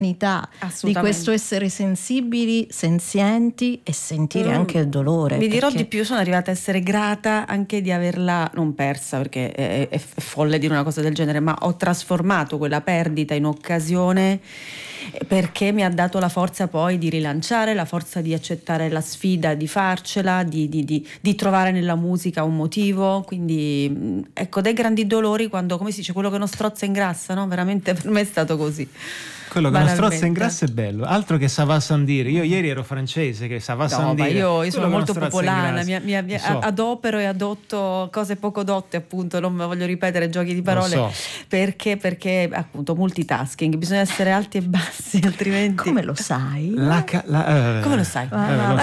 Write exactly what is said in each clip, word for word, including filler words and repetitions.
di questo essere sensibili, senzienti e sentire mm. anche il dolore. Vi dirò perché... di più, sono arrivata a essere grata anche di averla non persa, perché è, è folle dire una cosa del genere, ma ho trasformato quella perdita in occasione, perché mi ha dato la forza poi di rilanciare, la forza di accettare la sfida, di farcela, di, di, di, di trovare nella musica un motivo. Quindi ecco, dei grandi dolori, quando, come si dice, quello che non strozza ingrassa, no? Veramente per me è stato così. Quello che non strozza in grasso è bello, altro che ça va sans dire. Io ieri ero francese, che ça va sans no, dire. Ma io, io sono molto popolana, mi, mi, mi, so. adopero e adotto cose poco dotte, appunto, non voglio ripetere giochi di parole, so. perché, perché appunto multitasking, bisogna essere alti e bassi, altrimenti... Come lo sai? La ca- la, uh, Come lo sai?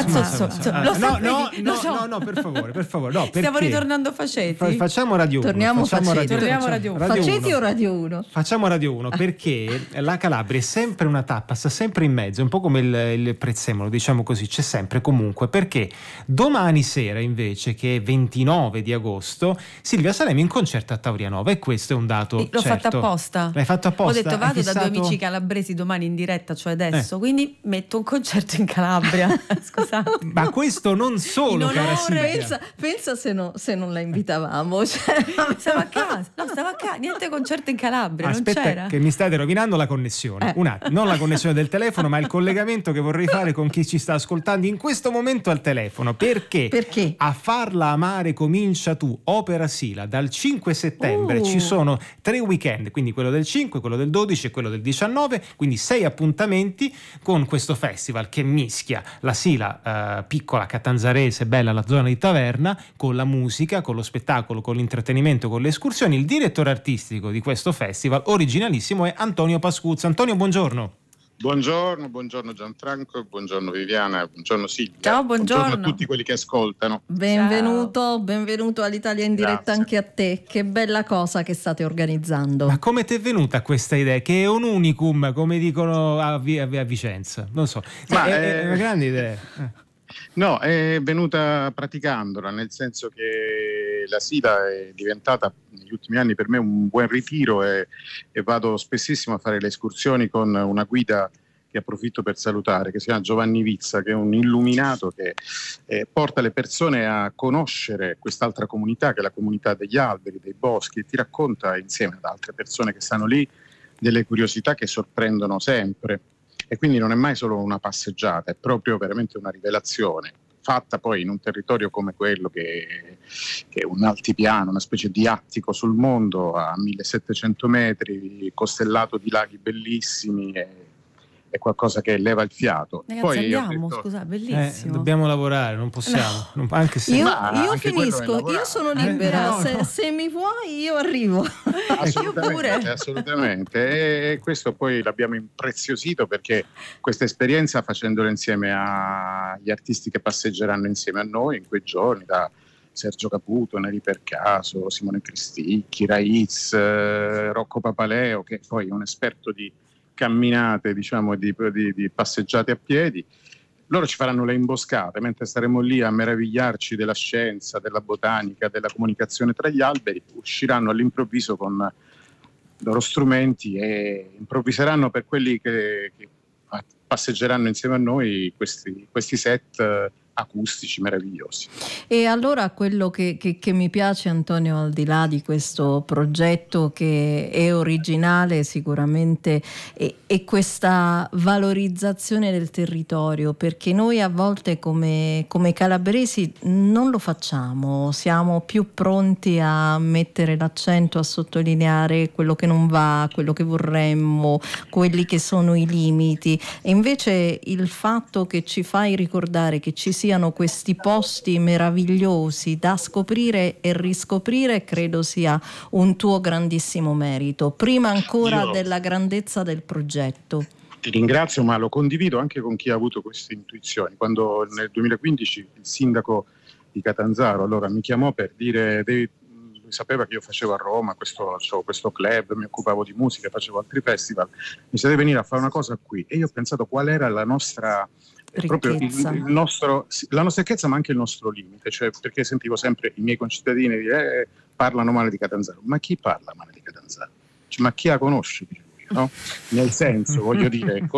No, no, no, per favore, per favore. No, Stiamo ritornando Faceti? Facciamo Radio uno. Torniamo facciamo Faceti. Radio, Torniamo Radio uno. Faceti o Radio uno? Facciamo Radio uno, perché la Calabria è sempre una tappa, sta sempre in mezzo, è un po' come il, il prezzemolo, diciamo così, c'è sempre comunque, perché domani sera invece, che è ventinove di agosto, Silvia Salemi in concerto a Taurianova, e questo è un dato L'ho certo. fatto apposta. L'hai fatto apposta? Ho detto vado fissato... da due amici calabresi domani in diretta, cioè adesso, eh. quindi metto un concerto in Calabria. Scusate. Ma questo non solo, cara Silvia. Pensa, pensa se, no, se non la invitavamo. Cioè... Stava a casa, no, stava a casa, niente concerto in Calabria. Aspetta, non c'era. Che mi state rovinando la connessione. Eh. Un attimo, non la connessione del telefono, ma il collegamento che vorrei fare con chi ci sta ascoltando in questo momento al telefono. Perché? Perché? A farla amare comincia tu, Opera Sila. Dal cinque settembre uh. ci sono tre weekend, quindi quello del cinque, quello del dodici e quello del diciannove, quindi sei appuntamenti con questo festival che mischia la Sila eh, piccola catanzarese, bella, la zona di Taverna, con la musica, con lo spettacolo, con l'intrattenimento, con le escursioni. Il direttore artistico di questo festival, originalissimo, è Antonio Pascuzza. Antonio, buongiorno. Buongiorno, buongiorno Gianfranco, buongiorno Viviana, buongiorno Silvia. Ciao, buongiorno. Buongiorno a tutti quelli che ascoltano. Benvenuto, Ciao. benvenuto all'Italia in diretta. Grazie. Anche a te. Che bella cosa che state organizzando. Ma come ti è venuta questa idea? Che è un unicum, come dicono a, Vi- a Vicenza. Non so, ma è, è una grande idea. Eh. No, è venuta praticandola, nel senso che la Sila è diventata negli ultimi anni per me un buon ritiro, e, e vado spessissimo a fare le escursioni con una guida che approfitto per salutare, che si chiama Giovanni Vizza, che è un illuminato che eh, porta le persone a conoscere quest'altra comunità, che è la comunità degli alberi, dei boschi, e ti racconta insieme ad altre persone che stanno lì delle curiosità che sorprendono sempre. E quindi non è mai solo una passeggiata, è proprio veramente una rivelazione, fatta poi in un territorio come quello che, che è un altipiano, una specie di attico sul mondo a millesettecento metri, costellato di laghi bellissimi, e, è qualcosa che leva il fiato. Ragazzi, poi andiamo, detto, scusa, bellissimo. Eh, dobbiamo lavorare, non possiamo. No. Non, anche se... Io, Ma io anche finisco, io sono libera, Eh, no, se, no. se mi vuoi io arrivo. Assolutamente, assolutamente. E questo poi l'abbiamo impreziosito, perché questa esperienza, facendola insieme agli artisti che passeggeranno insieme a noi in quei giorni, da Sergio Caputo, Neri Percaso, Simone Cristicchi, Raiz, eh, Rocco Papaleo, che poi è un esperto di camminate, diciamo, di, di, di passeggiate a piedi. Loro ci faranno le imboscate, mentre staremo lì a meravigliarci della scienza, della botanica, della comunicazione tra gli alberi. Usciranno all'improvviso con i loro strumenti e improvviseranno per quelli che, che passeggeranno insieme a noi questi, questi set eh, acustici meravigliosi. E allora quello che, che, che mi piace, Antonio, al di là di questo progetto che è originale sicuramente, è, è questa valorizzazione del territorio, perché noi a volte come, come calabresi non lo facciamo, siamo più pronti a mettere l'accento, a sottolineare quello che non va, quello che vorremmo, quelli che sono i limiti, e invece il fatto che ci fai ricordare che ci sia siano questi posti meravigliosi da scoprire e riscoprire, credo sia un tuo grandissimo merito, prima ancora Io della grandezza del progetto. Ti ringrazio, ma lo condivido anche con chi ha avuto queste intuizioni. Quando nel duemilaquindici il sindaco di Catanzaro allora mi chiamò per dire, devi, lui sapeva che io facevo a Roma questo, questo club, mi occupavo di musica, facevo altri festival, mi sa devi venire a fare una cosa qui, e io ho pensato qual era la nostra proprio il, il nostro, la nostra ricchezza, ma anche il nostro limite, cioè, perché sentivo sempre i miei concittadini dire eh, parlano male di Catanzaro. Ma chi parla male di Catanzaro? Cioè, ma chi la conosce? no? Nel senso, voglio dire,